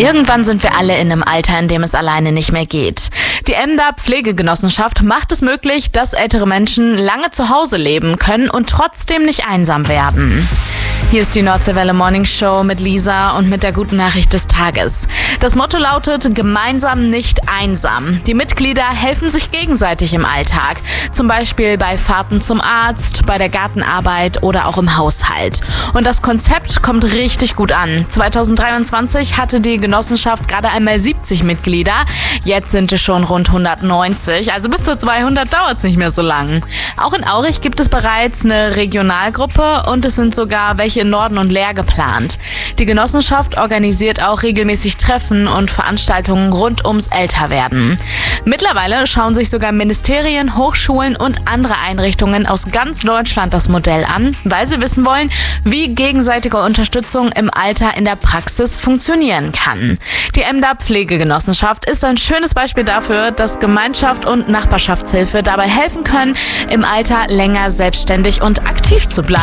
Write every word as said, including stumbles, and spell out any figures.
Irgendwann sind wir alle in einem Alter, in dem es alleine nicht mehr geht. Die Emder Pflegegenossenschaft macht es möglich, dass ältere Menschen lange zu Hause leben können und trotzdem nicht einsam werden. Hier ist die Nordseewelle Morning Show mit Lisa und mit der guten Nachricht des Tages. Das Motto lautet: gemeinsam nicht einsam. Die Mitglieder helfen sich gegenseitig im Alltag. Zum Beispiel bei Fahrten zum Arzt, bei der Gartenarbeit oder auch im Haushalt. Und das Konzept kommt richtig gut an. zweitausenddreiundzwanzig hatte die Genossenschaft gerade einmal siebzig Mitglieder. Jetzt sind es schon rund hundertneunzig. Also bis zu zweihundert dauert es nicht mehr so lang. Auch in Aurich gibt es bereits eine Regionalgruppe und es sind sogar welche in Norden und Leer geplant. Die Genossenschaft organisiert auch regelmäßig Treffen und Veranstaltungen rund ums Älterwerden. Mittlerweile schauen sich sogar Ministerien, Hochschulen und andere Einrichtungen aus ganz Deutschland das Modell an, weil sie wissen wollen, wie gegenseitige Unterstützung im Alter in der Praxis funktionieren kann. Die Emder Pflegegenossenschaft ist ein schönes Beispiel dafür, dass Gemeinschaft und Nachbarschaftshilfe dabei helfen können, im Alter länger selbstständig und aktiv zu bleiben.